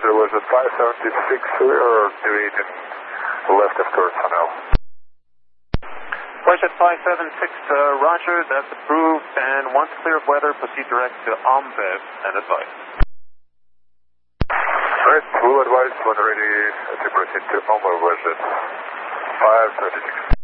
weather was at 576, we are doing left of turn for now. Flight at 576, roger, that's approved, and once clear of weather, proceed direct to Ambev and advise. Alright, we'll advise when ready to proceed to Ambev at 576.